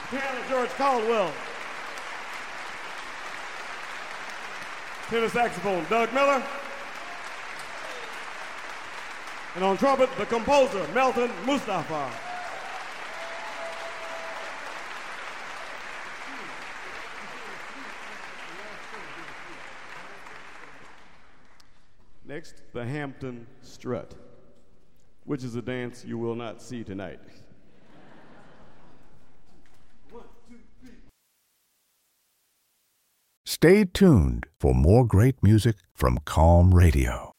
Piano, George Caldwell. Tenor saxophone, Doug Miller. And on trumpet, the composer, Melton Mustafa. Next, the Hampton Strut, which is a dance you will not see tonight. 1, 2, 3. Stay tuned for more great music from Calm Radio.